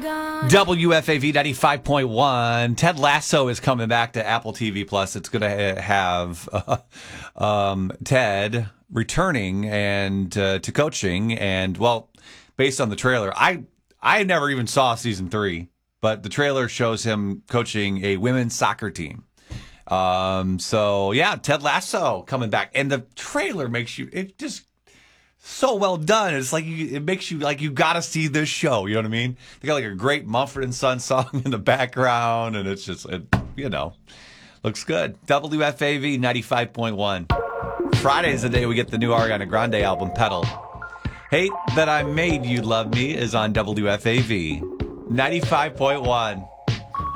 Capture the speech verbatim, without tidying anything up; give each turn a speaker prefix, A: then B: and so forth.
A: W F A V ninety-five point one. Ted Lasso is coming back to Apple T V Plus. It's going to have uh, um, Ted returning and uh, to coaching. And, well, based on the trailer, I I never even saw season three, but the trailer shows him coaching a women's soccer team. Um, so, yeah, Ted Lasso coming back. And the trailer makes you, it just so well done. It's like you, it makes you like you got to see this show. You know what I mean? They got like a great Mumford and Son song in the background, and it's just, it, you know, looks good. W F A V ninety-five point one. Friday is the day we get the new Ariana Grande album, Pedal. Hate That I Made You Love Me is on W F A V ninety-five point one.